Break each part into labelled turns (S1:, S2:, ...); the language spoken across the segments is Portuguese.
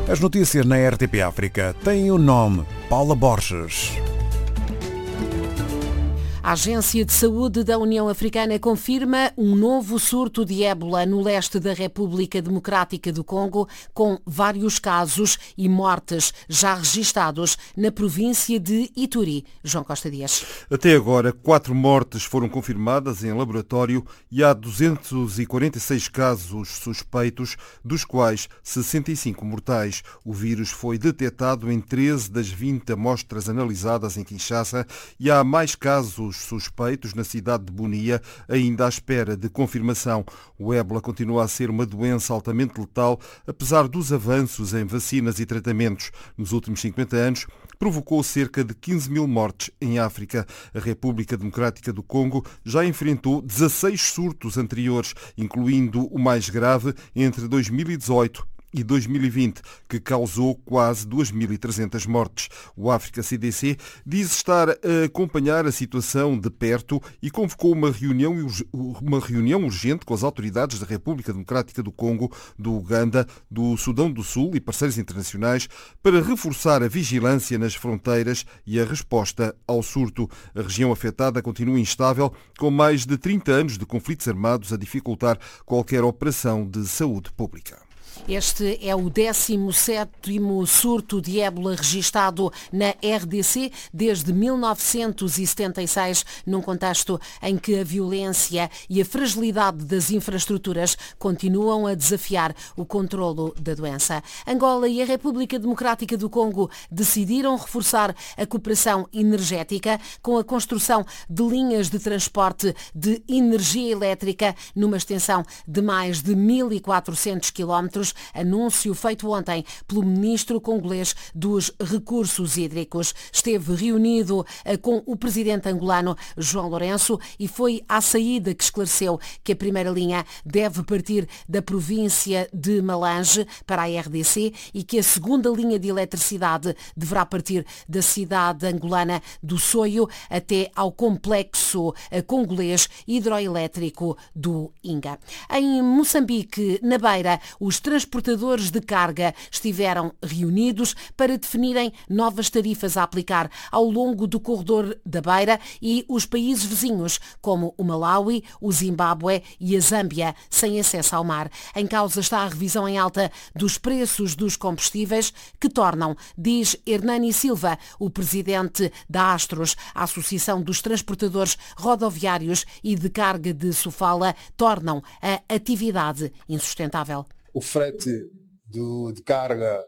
S1: As notícias na RTP África têm o nome Paula Borges.
S2: A Agência de Saúde da União Africana confirma um novo surto de ébola no leste da República Democrática do Congo, com vários casos e mortes já registados na província de Ituri. João Costa Dias.
S3: Até agora, 4 mortes foram confirmadas em laboratório e há 246 casos suspeitos, dos quais 65 mortais. O vírus foi detectado em 13 das 20 amostras analisadas em Kinshasa e há mais casos suspeitos na cidade de Bunia, ainda à espera de confirmação. O ébola continua a ser uma doença altamente letal, apesar dos avanços em vacinas e tratamentos. Nos últimos 50 anos, provocou cerca de 15 mil mortes em África. A República Democrática do Congo já enfrentou 16 surtos anteriores, incluindo o mais grave entre 2018 e 2020, que causou quase 2.300 mortes. O África CDC diz estar a acompanhar a situação de perto e convocou uma reunião urgente com as autoridades da República Democrática do Congo, do Uganda, do Sudão do Sul e parceiros internacionais para reforçar a vigilância nas fronteiras e a resposta ao surto. A região afetada continua instável, com mais de 30 anos de conflitos armados a dificultar qualquer operação de saúde pública.
S2: Este é o 17º surto de ébola registado na RDC desde 1976, num contexto em que a violência e a fragilidade das infraestruturas continuam a desafiar o controlo da doença. Angola e a República Democrática do Congo decidiram reforçar a cooperação energética com a construção de linhas de transporte de energia elétrica numa extensão de mais de 1.400 quilómetros, anúncio feito ontem pelo ministro congolês dos Recursos Hídricos. Esteve reunido com o presidente angolano João Lourenço e foi à saída que esclareceu que a primeira linha deve partir da província de Malange para a RDC e que a segunda linha de eletricidade deverá partir da cidade angolana do Soio até ao complexo congolês hidroelétrico do Inga. Em Moçambique, na Beira, os transportadores de carga estiveram reunidos para definirem novas tarifas a aplicar ao longo do corredor da Beira e os países vizinhos, como o Malawi, o Zimbábue e a Zâmbia, sem acesso ao mar. Em causa está a revisão em alta dos preços dos combustíveis, que tornam, diz Hernani Silva, o presidente da Astros, a Associação dos Transportadores Rodoviários e de Carga de Sofala, tornam a atividade insustentável.
S4: O frete de carga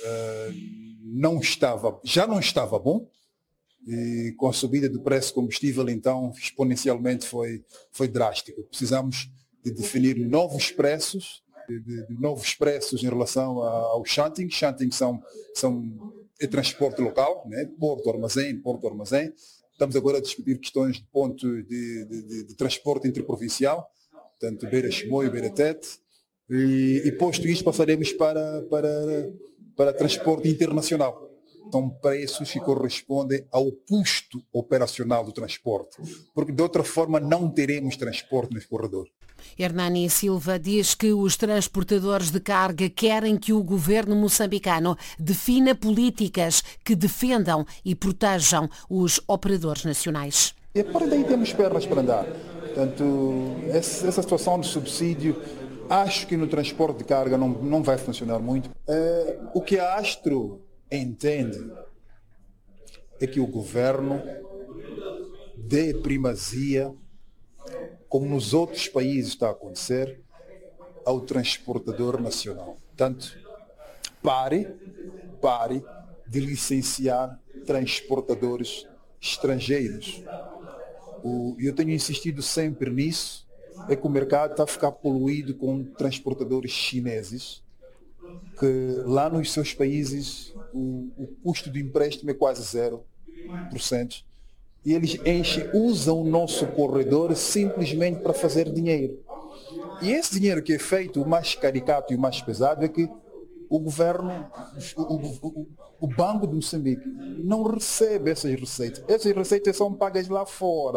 S4: já não estava bom, e com a subida do preço do combustível, então, exponencialmente foi drástico. Precisamos de definir novos preços, em relação ao shunting. Shunting é transporte local, né? Porto, armazém. Estamos agora a discutir questões de ponto de transporte interprovincial, tanto Beira-Chimoio, Beira-Tete. E posto isto, passaremos para transporte internacional. São preços que correspondem ao custo operacional do transporte, porque de outra forma não teremos transporte nesse corredor.
S2: Hernani Silva diz que os transportadores de carga querem que o governo moçambicano defina políticas que defendam e protejam os operadores nacionais.
S4: E para daí temos pernas para andar. Portanto, essa situação de subsídio, acho que no transporte de carga não vai funcionar muito. O que a Astro entende é que o governo dê primazia, como nos outros países está a acontecer, ao transportador nacional. Portanto, pare de licenciar transportadores estrangeiros. Eu tenho insistido sempre nisso, é que o mercado está a ficar poluído com transportadores chineses, que lá nos seus países o custo do empréstimo é quase 0%. E eles usam o nosso corredor simplesmente para fazer dinheiro. E esse dinheiro que é feito, o mais caricato e o mais pesado, é que o governo, o Banco de Moçambique, não recebe essas receitas. Essas receitas são pagas lá fora.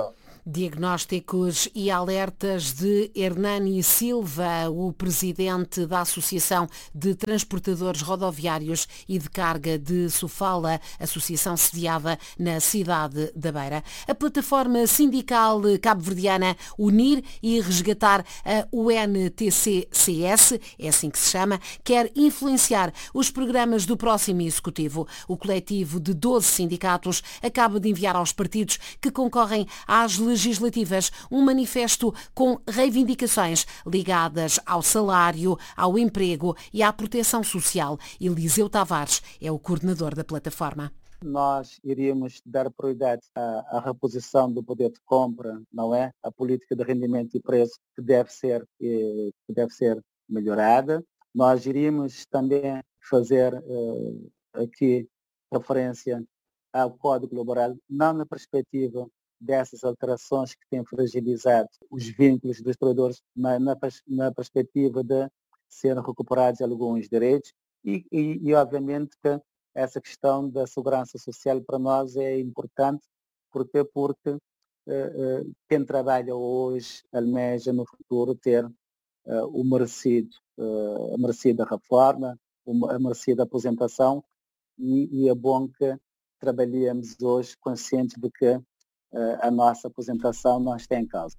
S2: Diagnósticos e alertas de Hernani Silva, o presidente da Associação de Transportadores Rodoviários e de Carga de Sofala, associação sediada na cidade da Beira. A plataforma sindical cabo-verdiana Unir e Resgatar a UNTCCS, é assim que se chama, quer influenciar os programas do próximo Executivo. O coletivo de 12 sindicatos acaba de enviar aos partidos que concorrem às legislativas um manifesto com reivindicações ligadas ao salário, ao emprego e à proteção social. Eliseu Tavares é o coordenador da plataforma.
S5: Nós iríamos dar prioridade à reposição do poder de compra, não é? A política de rendimento e preço que deve ser melhorada. Nós iríamos também fazer aqui referência ao Código Laboral, não na perspectiva dessas alterações que têm fragilizado os vínculos dos trabalhadores, mas na perspectiva de serem recuperados alguns direitos e obviamente que essa questão da segurança social para nós é importante porque quem trabalha hoje almeja no futuro ter a merecida reforma, a merecida aposentação e é bom que trabalhemos hoje conscientes de que a nossa aposentação não está em causa.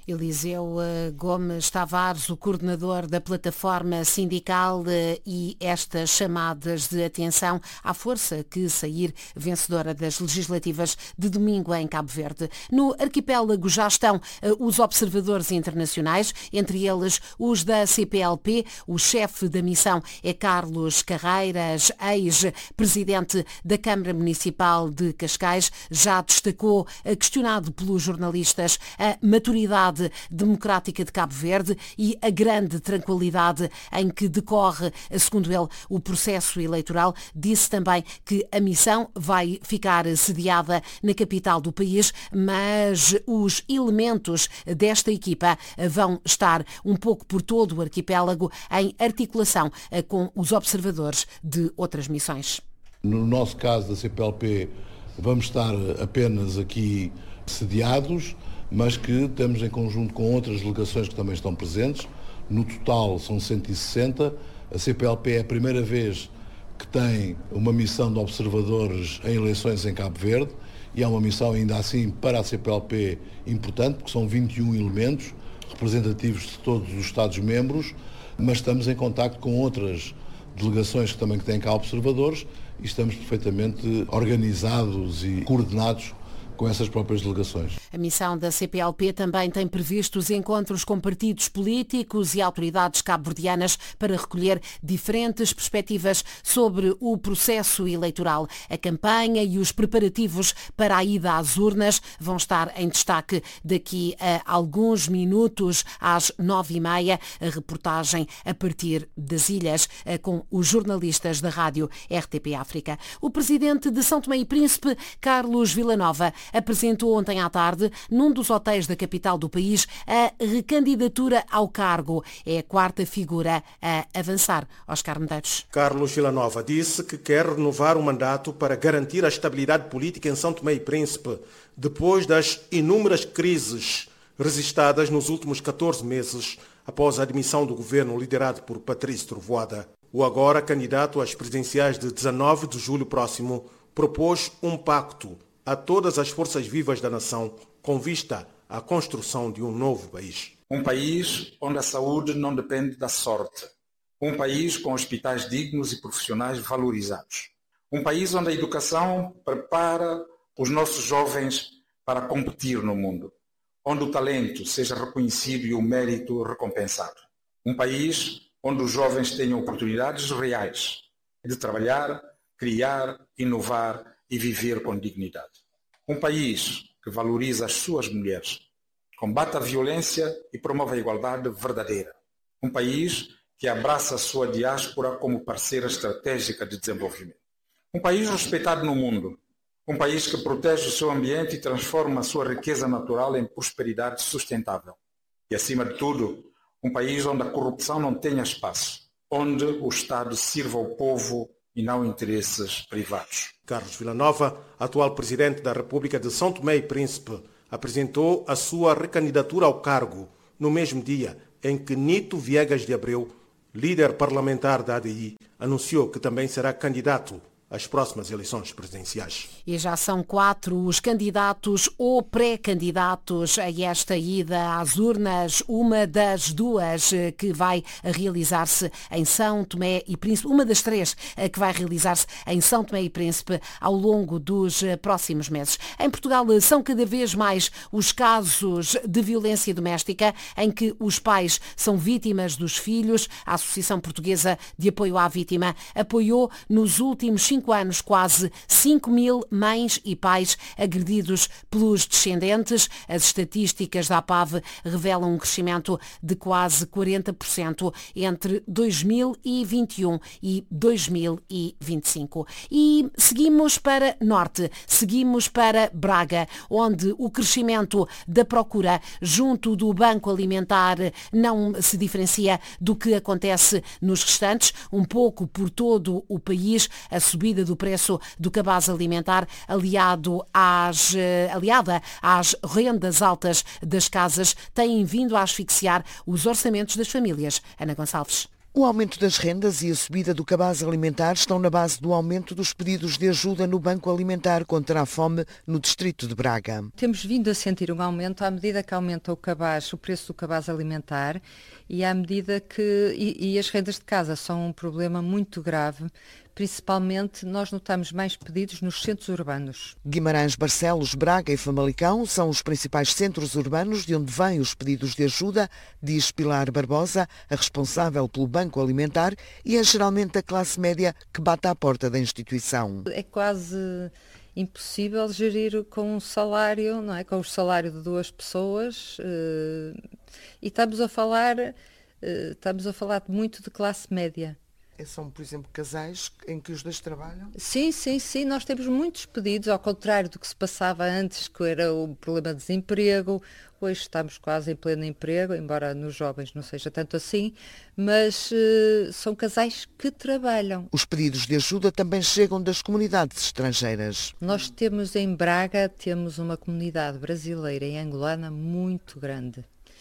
S2: Eliseu Gomes Tavares, o coordenador da plataforma sindical, e estas chamadas de atenção à força que sair vencedora das legislativas de domingo em Cabo Verde. No arquipélago já estão os observadores internacionais, entre eles os da CPLP. O chefe da missão é Carlos Carreiras, ex-presidente da Câmara Municipal de Cascais. Já destacou, questionado pelos jornalistas, a maturidade democrática de Cabo Verde e a grande tranquilidade em que decorre, segundo ele, o processo eleitoral. Disse também que a missão vai ficar sediada na capital do país, mas os elementos desta equipa vão estar um pouco por todo o arquipélago em articulação com os observadores de outras missões.
S6: No nosso caso da CPLP, vamos estar apenas aqui sediados, mas que temos em conjunto com outras delegações que também estão presentes. No total são 160. A CPLP é a primeira vez que tem uma missão de observadores em eleições em Cabo Verde e é uma missão ainda assim para a CPLP importante, porque são 21 elementos representativos de todos os Estados-membros, mas estamos em contacto com outras delegações que também têm cá observadores e estamos perfeitamente organizados e coordenados com essas próprias delegações.
S2: A missão da CPLP também tem previstos encontros com partidos políticos e autoridades cabo-verdianas para recolher diferentes perspectivas sobre o processo eleitoral. A campanha e os preparativos para a ida às urnas vão estar em destaque daqui a alguns minutos, às 9h30, a reportagem a partir das ilhas com os jornalistas da rádio RTP África. O presidente de São Tomé e Príncipe, Carlos Villanova, apresentou ontem à tarde, num dos hotéis da capital do país, a recandidatura ao cargo. É a quarta figura a avançar. Oscar Medeiros.
S7: Carlos Villanova disse que quer renovar o mandato para garantir a estabilidade política em São Tomé e Príncipe, depois das inúmeras crises registradas nos últimos 14 meses, após a admissão do governo liderado por Patrício Trovoada. O agora candidato às presidenciais de 19 de julho próximo propôs um pacto a todas as forças vivas da nação com vista à construção de um novo país.
S8: Um país onde a saúde não depende da sorte. Um país com hospitais dignos e profissionais valorizados. Um país onde a educação prepara os nossos jovens para competir no mundo. Onde o talento seja reconhecido e o mérito recompensado. Um país onde os jovens tenham oportunidades reais de trabalhar, criar, inovar e viver com dignidade. Um país que valoriza as suas mulheres, combate a violência e promove a igualdade verdadeira. Um país que abraça a sua diáspora como parceira estratégica de desenvolvimento. Um país respeitado no mundo. Um país que protege o seu ambiente e transforma a sua riqueza natural em prosperidade sustentável. E, acima de tudo, um país onde a corrupção não tenha espaço, onde o Estado sirva ao povo e não interesses privados.
S7: Carlos Villanova, atual presidente da República de São Tomé e Príncipe, apresentou a sua recandidatura ao cargo no mesmo dia em que Nito Viegas de Abreu, líder parlamentar da ADI, anunciou que também será candidato às próximas eleições presidenciais.
S2: E já são 4 os candidatos ou pré-candidatos a esta ida às urnas, uma das 2 que vai realizar-se em São Tomé e Príncipe, uma das 3 que vai realizar-se em São Tomé e Príncipe ao longo dos próximos meses. Em Portugal são cada vez mais os casos de violência doméstica em que os pais são vítimas dos filhos. A Associação Portuguesa de Apoio à Vítima apoiou nos últimos 5 anos quase 5.000 mães e pais agredidos pelos descendentes. As estatísticas da APAV revelam um crescimento de quase 40% entre 2021 e 2025. E seguimos para Norte, seguimos para Braga, onde o crescimento da procura junto do Banco Alimentar não se diferencia do que acontece nos restantes, um pouco por todo o país. A subida do preço do cabaz alimentar aliada às rendas altas das casas tem vindo a asfixiar os orçamentos das famílias. Ana Gonçalves.
S9: O aumento das rendas e a subida do cabaz alimentar estão na base do aumento dos pedidos de ajuda no Banco Alimentar contra a fome no distrito de Braga.
S10: Temos vindo a sentir um aumento à medida que aumenta o preço do cabaz alimentar e à medida que e as rendas de casa são um problema muito grave. Principalmente, nós notamos mais pedidos nos centros urbanos.
S9: Guimarães, Barcelos, Braga e Famalicão são os principais centros urbanos de onde vêm os pedidos de ajuda, diz Pilar Barbosa, a responsável pelo Banco Alimentar, e é geralmente a classe média que bate à porta da instituição.
S10: É quase impossível gerir com um salário, não é? Com o salário de 2 pessoas, e estamos a falar muito de classe média.
S9: São, por exemplo, casais em que os 2 trabalham?
S10: Sim. Nós temos muitos pedidos, ao contrário do que se passava antes, que era o problema de desemprego. Hoje estamos quase em pleno emprego, embora nos jovens não seja tanto assim, mas são casais que trabalham.
S9: Os pedidos de ajuda também chegam das comunidades estrangeiras.
S10: Nós temos em Braga, uma comunidade brasileira e angolana muito grande.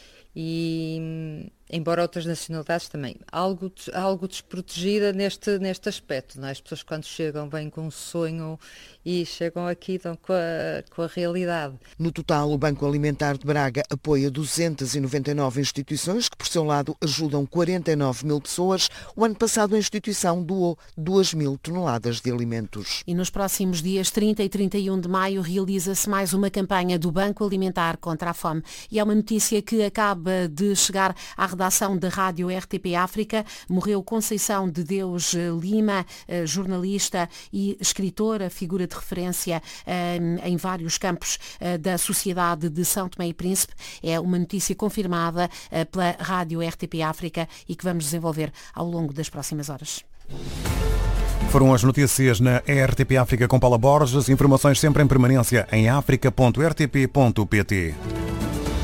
S10: E, embora outras nacionalidades também, algo desprotegida neste aspecto, não é? As pessoas quando chegam vêm com um sonho e chegam aqui então, com a realidade.
S9: No total, o Banco Alimentar de Braga apoia 299 instituições que, por seu lado, ajudam 49.000 pessoas. O ano passado, a instituição doou 2.000 toneladas de alimentos.
S2: E nos próximos dias 30 e 31 de maio realiza-se mais uma campanha do Banco Alimentar contra a fome. E é uma notícia que acaba de chegar à redação da Rádio RTP África. Morreu Conceição de Deus Lima, jornalista e escritora, figura de referência em vários campos da sociedade de São Tomé e Príncipe. É uma notícia confirmada pela Rádio RTP África e que vamos desenvolver ao longo das próximas horas.
S1: Foram as notícias na RTP África com Paula Borges. Informações sempre em permanência em africa.rtp.pt.